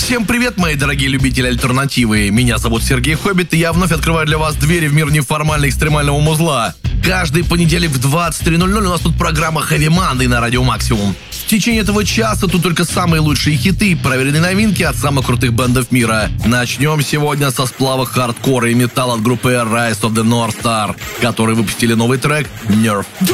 Всем привет, мои дорогие любители альтернативы. Меня зовут Сергей Хоббит, и я вновь открываю для вас двери в мир неформального экстремального музла. Каждый понедельник в 23:00 у нас тут программа Heavy Monday на Радио Максимум. В течение этого часа тут только самые лучшие хиты, проверенные новинки от самых крутых бендов мира. Начнем сегодня со сплава хардкора и металла от группы Rise of the North Star, которые выпустили новый трек Nerf.